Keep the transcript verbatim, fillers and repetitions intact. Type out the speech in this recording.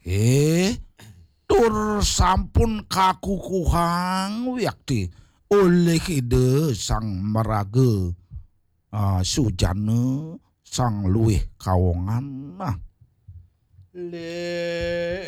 Eh, tur sampun kakukuhang wiakti oleh ide sang meraga ah, sujana sang luwih kawongan nah. Le